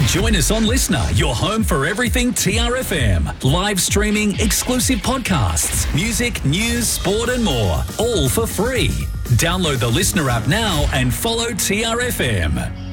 Join us on Listener, your home for everything TRFM. Live streaming, exclusive podcasts, music, news, sport and more. All for free. Download the Listener app now and follow TRFM.